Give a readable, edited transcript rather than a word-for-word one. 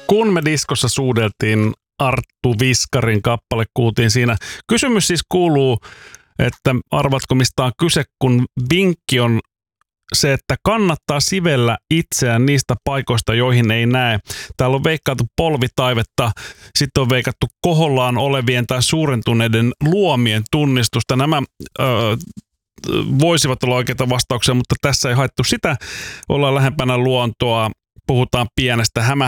Kun me diskossa suudeltiin, Arttu Viskarin kappale kuultiin siinä. Kysymys siis kuuluu, että arvatko mistä on kyse, kun vinkki on se, että kannattaa sivellä itseään niistä paikoista, joihin ei näe. Täällä on veikkailtu polvitaivetta, sitten on veikattu kohollaan olevien tai suurentuneiden luomien tunnistusta. Nämä voisivat olla oikeita vastauksia, mutta tässä ei haettu sitä. Ollaan lähempänä luontoa, puhutaan pienestä